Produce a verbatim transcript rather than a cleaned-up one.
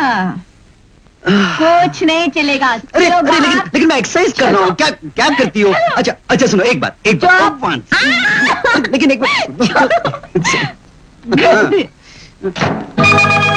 कुछ नहीं चलेगा। अरे, अरे लेकिन लेकिन मैं एक्सरसाइज कर रहा हूँ। क्या क्या करती हो? अच्छा अच्छा सुनो एक बात एक बात लेकिन एक बात